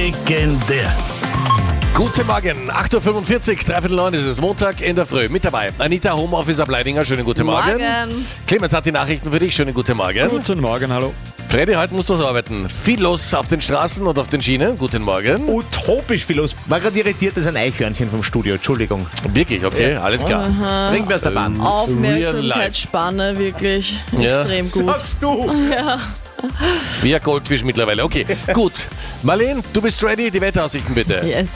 legendär. Guten Morgen, 8.45 Uhr, 8:45 ist es, Montag in der Früh. Mit dabei Anita, Homeoffice ab Leidinger, schönen guten Morgen. Clemens hat die Nachrichten für dich, schönen guten Morgen. Guten Morgen, hallo. Freddy, heute musst du was arbeiten. Viel los auf den Straßen und auf den Schienen. Guten Morgen. Utopisch viel los. War gerade irritiert, das ist ein Eichhörnchen vom Studio, Entschuldigung. Wirklich, okay, alles klar. Bring mir aus der Bahn. Aufmerksamkeitsspanne wirklich extrem gut. Sagst du? Ja. Wie ein Goldfisch mittlerweile. Okay, gut. Marlene, du bist ready. Die Wetteraussichten bitte. Yes.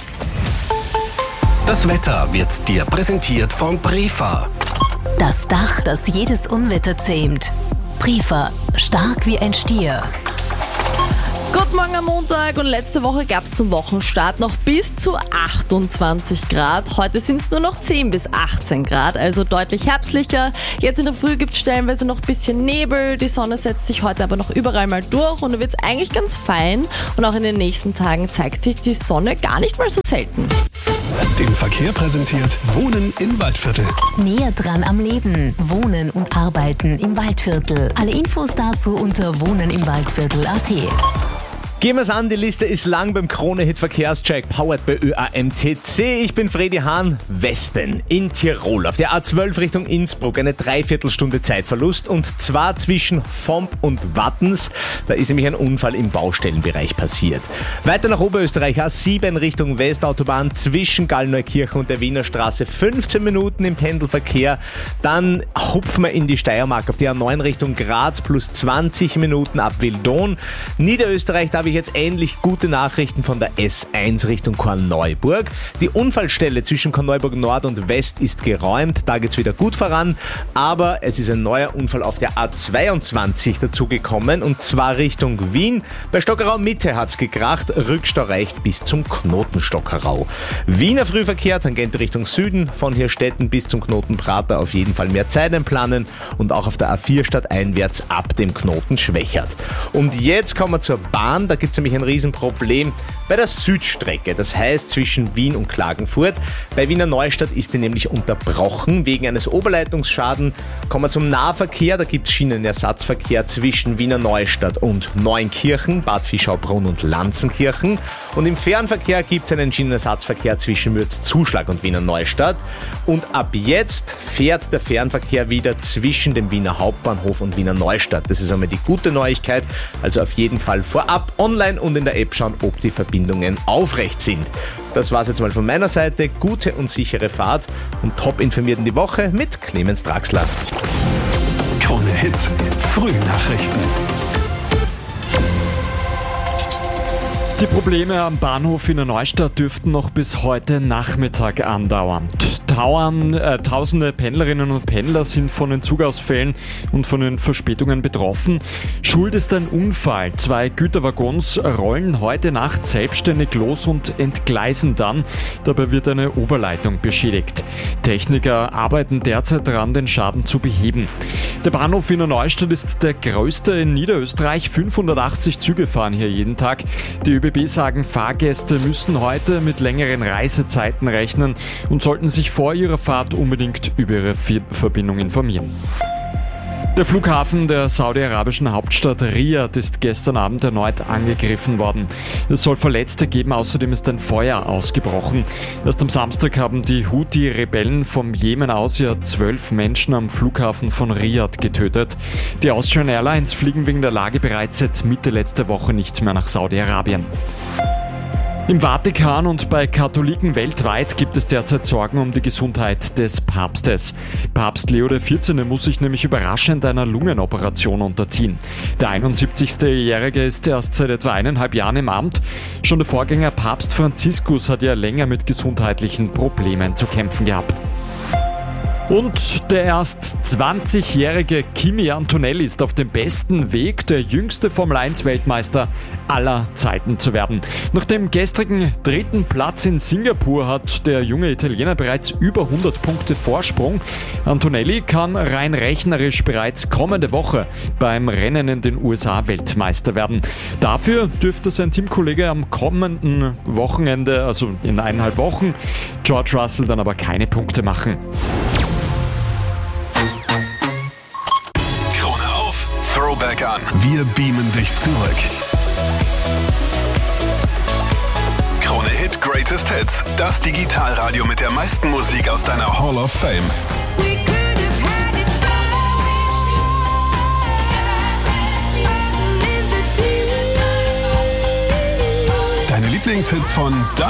Das Wetter wird dir präsentiert von Brifa. Das Dach, das jedes Unwetter zähmt. Brifa, stark wie ein Stier. Guten Morgen am Montag und letzte Woche gab es zum Wochenstart noch bis zu 28 Grad. Heute sind es nur noch 10 bis 18 Grad, also deutlich herbstlicher. Jetzt in der Früh gibt es stellenweise noch ein bisschen Nebel. Die Sonne setzt sich heute aber noch überall mal durch und da wird es eigentlich ganz fein. Und auch in den nächsten Tagen zeigt sich die Sonne gar nicht mal so selten. Den Verkehr präsentiert Wohnen im Waldviertel. Näher dran am Leben. Wohnen und Arbeiten im Waldviertel. Alle Infos dazu unter wohnenimwaldviertel.at. Gehen wir's an, die Liste ist lang beim Krone-Hit Verkehrscheck, powered bei ÖAMTC. Ich bin Fredi Hahn, Westen in Tirol. Auf der A12 Richtung Innsbruck eine Dreiviertelstunde Zeitverlust und zwar zwischen Vomp und Wattens. Da ist nämlich ein Unfall im Baustellenbereich passiert. Weiter nach Oberösterreich, A7 Richtung Westautobahn zwischen Gallneukirchen und der Wiener Straße 15 Minuten im Pendelverkehr. Dann hupfen wir in die Steiermark auf die A9 Richtung Graz plus 20 Minuten ab Wildon. Niederösterreich, da habe ich jetzt endlich gute Nachrichten von der S1 Richtung Korneuburg. Die Unfallstelle zwischen Korneuburg Nord und West ist geräumt, da geht's wieder gut voran, aber es ist ein neuer Unfall auf der A22 dazugekommen und zwar Richtung Wien. Bei Stockerau Mitte hat's gekracht, Rückstau reicht bis zum Knoten Stockerau. Wiener Frühverkehr, Tangent Richtung Süden, von Hirstetten bis zum Knoten Prater auf jeden Fall mehr Zeit einplanen und auch auf der A4 stadteinwärts ab dem Knoten Schwächert. Und jetzt kommen wir zur Bahn, da gibt es nämlich ein Riesenproblem bei der Südstrecke, das heißt zwischen Wien und Klagenfurt. Bei Wiener Neustadt ist die nämlich unterbrochen wegen eines Oberleitungsschadens. Kommen wir zum Nahverkehr, da gibt es Schienenersatzverkehr zwischen Wiener Neustadt und Neunkirchen, Bad Fischaubrunn und Lanzenkirchen. Und im Fernverkehr gibt es einen Schienenersatzverkehr zwischen Mürzzuschlag und Wiener Neustadt. Und ab jetzt fährt der Fernverkehr wieder zwischen dem Wiener Hauptbahnhof und Wiener Neustadt. Das ist einmal die gute Neuigkeit, also auf jeden Fall vorab online und in der App schauen, ob die Verbindungen aufrecht sind. Das war's jetzt mal von meiner Seite. Gute und sichere Fahrt und top informiert in die Woche mit Clemens Draxler. Krone Hits, Frühnachrichten. Die Probleme am Bahnhof in der Neustadt dürften noch bis heute Nachmittag andauern. Tausende Pendlerinnen und Pendler sind von den Zugausfällen und von den Verspätungen betroffen. Schuld ist ein Unfall. 2 Güterwaggons rollen heute Nacht selbstständig los und entgleisen dann. Dabei wird eine Oberleitung beschädigt. Techniker arbeiten derzeit daran, den Schaden zu beheben. Der Bahnhof in der Neustadt ist der größte in Niederösterreich. 580 Züge fahren hier jeden Tag. Die ÖBB sagen, Fahrgäste müssen heute mit längeren Reisezeiten rechnen und sollten sich vor ihrer Fahrt unbedingt über ihre Verbindung informieren. Der Flughafen der saudi-arabischen Hauptstadt Riyadh ist gestern Abend erneut angegriffen worden. Es soll Verletzte geben, außerdem ist ein Feuer ausgebrochen. Erst am Samstag haben die Houthi-Rebellen vom Jemen aus 12 Menschen am Flughafen von Riyadh getötet. Die Austrian Airlines fliegen wegen der Lage bereits seit Mitte letzter Woche nicht mehr nach Saudi-Arabien. Im Vatikan und bei Katholiken weltweit gibt es derzeit Sorgen um die Gesundheit des Papstes. Papst Leo XIV. Muss sich nämlich überraschend einer Lungenoperation unterziehen. Der 71-Jährige ist erst seit etwa 1,5 Jahren im Amt. Schon der Vorgänger Papst Franziskus hat ja länger mit gesundheitlichen Problemen zu kämpfen gehabt. Und der erst 20-jährige Kimi Antonelli ist auf dem besten Weg, der jüngste Formel-1-Weltmeister aller Zeiten zu werden. Nach dem gestrigen 3. Platz in Singapur hat der junge Italiener bereits über 100 Punkte Vorsprung. Antonelli kann rein rechnerisch bereits kommende Woche beim Rennen in den USA Weltmeister werden. Dafür dürfte sein Teamkollege am kommenden Wochenende, also in 1,5 Wochen, George Russell, dann aber keine Punkte machen. Throwback an. Wir beamen dich zurück. Greatest Hits, das Digitalradio mit der meisten Musik aus deiner Hall of Fame. Deine Lieblingshits von